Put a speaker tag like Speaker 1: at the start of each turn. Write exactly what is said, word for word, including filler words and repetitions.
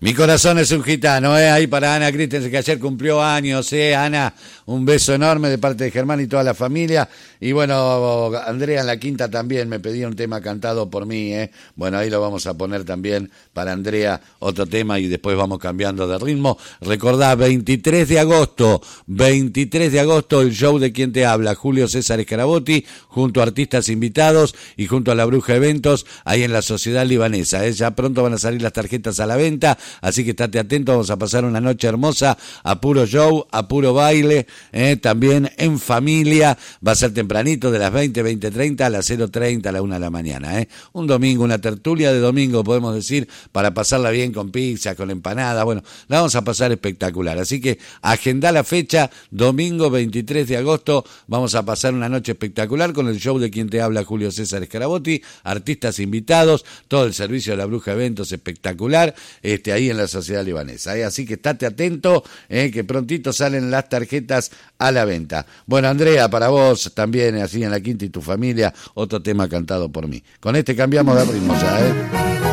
Speaker 1: Mi corazón es un gitano, ¿eh? Ahí para Ana Christensen, que ayer cumplió años, ¿eh? Ana, un beso enorme de parte de Germán y toda la familia. Y bueno, Andrea en la quinta también me pedía un tema cantado por mí, ¿eh? Bueno, ahí lo vamos a poner también para Andrea, otro tema, y después vamos cambiando de ritmo. Recordá, veintitrés de agosto, veintitrés de agosto, el show de Quien Te Habla, Julio César Scarabotti, junto a artistas invitados y junto a la Bruja Eventos, ahí en la Sociedad Libanesa, ¿eh? Ya pronto van a salir las tarjetas a la venta. Así que estate atento, vamos a pasar una noche hermosa, a puro show, a puro baile, eh, también en familia. Va a ser tempranito, de las veinte, veinte treinta a las cero treinta, a la una de la mañana. Eh. Un domingo, una tertulia de domingo, podemos decir, para pasarla bien con pizza, con empanada. Bueno, la vamos a pasar espectacular. Así que agendá la fecha, domingo veintitrés de agosto, vamos a pasar una noche espectacular con el show de Quien Te Habla, Julio César Scarabotti, artistas invitados, todo el servicio de la Bruja Eventos espectacular, este ahí en la Sociedad Libanesa, ¿eh? Así que estate atento, ¿eh? Que prontito salen las tarjetas a la venta. Bueno, Andrea, para vos también, así en la quinta y tu familia, otro tema cantado por mí. Con este cambiamos de ritmo ya, ¿eh?